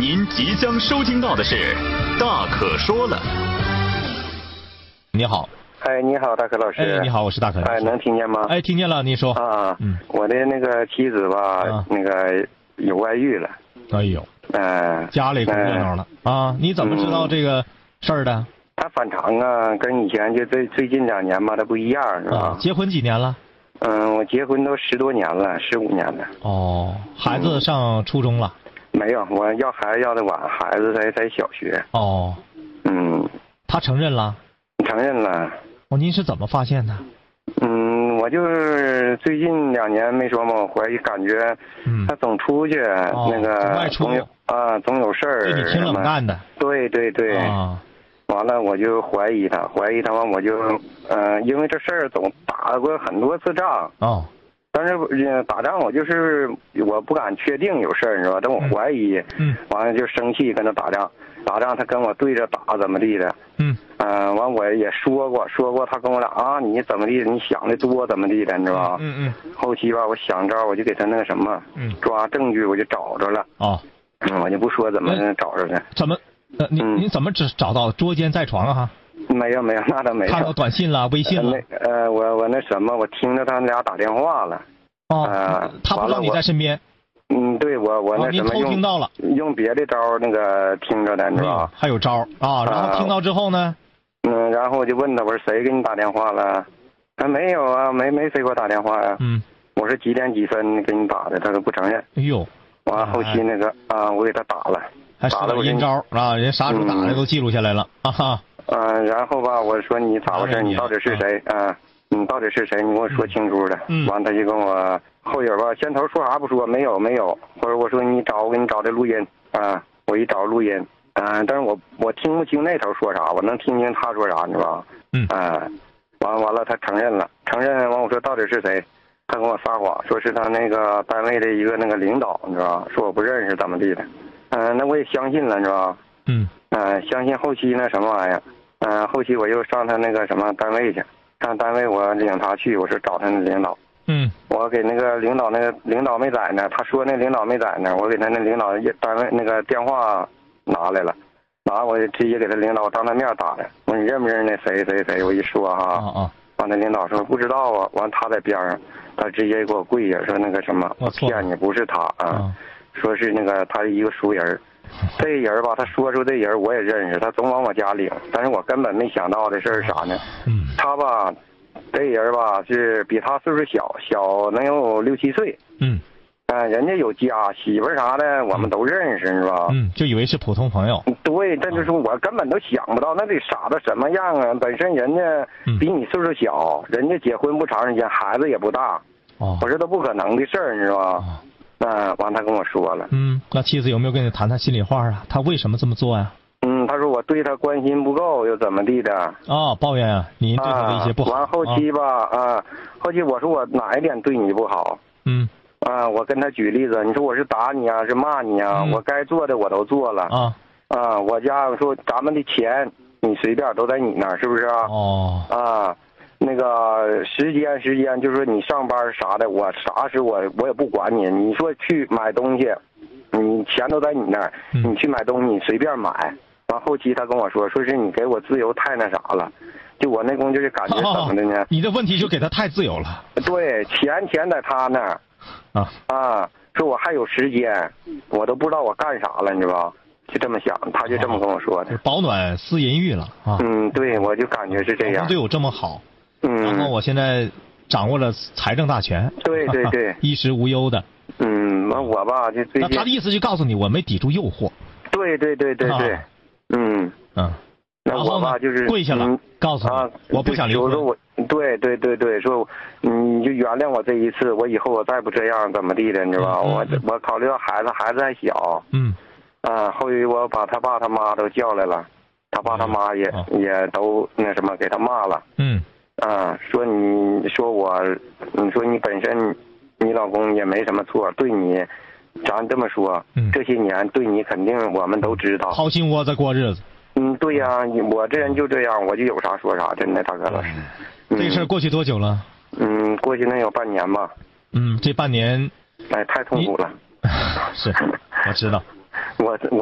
您即将收听到的是《大可说了》。 你好。 哎，你好，大可老师。 哎，你好，我是大可。 哎，能听见吗？ 哎，听见了，你说。 啊，我的那个妻子吧，那个有外遇了。 哎呦。家里可热闹了啊！你怎么知道这个事儿的？ 他反常啊，跟以前就最近2年吧，他不一样，是吧？ 结婚几年了？ 我结婚都10多年了，15年了。 哦，孩子上初中了？ 没有，我要孩子要的晚，孩子在小学。 哦。他承认了？ 承认了。 哦，您是怎么发现的？ 我就是最近2年没说嘛，我怀疑感觉他总出去，那个总有事儿， 对你挺冷淡的。 对对对。完了我就怀疑他完我就因为这事儿总打过很多次仗。但是打仗我就是我不敢确定有事儿，你知道吧？等我怀疑，完了就生气跟他打仗，他跟我对着打怎么地的。完我也说过，他跟我俩啊，你怎么地，你想的多怎么地的，你知道吧？后期吧，我想招，我就给他那个什么，抓证据，我就找着了。我就不说怎么找着的。 怎么？你怎么找到？捉奸在床啊？ 没有，那倒没有。 看到短信了，微信了。 我那什么，我听着他们俩打电话了。 他不知道你在身边。 对，我那什么您偷听到了， 用别的招那个听着的，你知道吧？ 还有招啊！然后听到之后呢？ 然后我就问他，我说谁给你打电话了？没有啊，没谁给我打电话呀。我说几点几分给你打的？他说不承认。 哎呦！ 完后期那个我给他打了， 还打了阴招啊！人啥时候打的都记录下来了啊！ 然后吧，我说你咋回事？你到底是谁啊？你到底是谁？你跟我说清楚的。完他就跟我后影吧，先头说啥不说，没有，或者我说我给你找的录音啊，我一找录音，但是我听不清那头说啥，我能听清他说啥，你知道吧？完了他承认了，完我说到底是谁？他跟我撒谎，说是他那个单位的一个那个领导，你知道吧？说我不认识怎么地的，那我也相信了，你知道吧？相信后期那什么玩意儿，后期我又上他那个什么单位去。上单位我领他去，我说找他那领导。我给那个领导没在那，他说那领导没在那，我给他那领导单位那个电话拿来了，我就直接给他领导当他面打的。我说你认不认识那谁？我一说哈，完那领导说不知道啊，完他在边上，他直接给我跪下说那个什么，我骗你不是他啊，说是那个他一个熟人。这人吧，他说出这人我也认识，他总往我家领，但是我根本没想到的事是啥呢？他吧，这人吧是比他岁数小能有6、7岁。人家有家媳妇啥的，我们都认识，是吧？ 就以为是普通朋友。 对，这就是我根本都想不到那得傻到什么样啊！本身人家比你岁数小，人家结婚不长时间，孩子也不大，我说都不可能的事儿，你知道吧？完他跟我说了。 那妻子有没有跟你谈心里话啊？他为什么这么做呀？ 他说我对他关心不够，又怎么地的？ 抱怨啊，您对他的一些不好。 完后期吧，后期我说我哪一点对你不好？我跟他举例子，你说我是打你啊，是骂你啊？我该做的我都做了。我家说咱们的钱你随便都在你那儿，是不是啊？那个时间就是说你上班啥的，我啥时我也不管你。你说去买东西，你钱都在你那儿，你去买东西你随便买。完后期他跟我说是你给我自由太那啥了，就我那功就是感觉怎么的呢？ 你的问题就给他太自由了。 对，钱在他那儿。说我还有时间，我都不知道我干啥了，你知道吧？就这么想，他就这么跟我说的。 保暖思淫欲了啊！ 对，我就感觉是这样。 对我这么好。然后我现在掌握了财政大权， 对， 衣食无忧的。 完我吧就最近。 那他的意思就告诉你我没抵住诱惑。 对。那我吧就是跪下了，告诉你我不想离婚。 我对，说你就原谅我这一次，我以后我再不这样怎么地的，你知道吧？我考虑到孩子还小。后续我把他爸他妈都叫来了，他爸他妈也都那什么给他骂了。说你说你本身你老公也没什么错，对你，咱这么说，这些年对你肯定我们都知道。 掏心窝子过日子。 对呀，我这人就这样，我就有啥说啥，真的，大哥老师。 这事儿过去多久了？ 过去能有半年吧。 这半年。 太痛苦了。 是，我知道。 我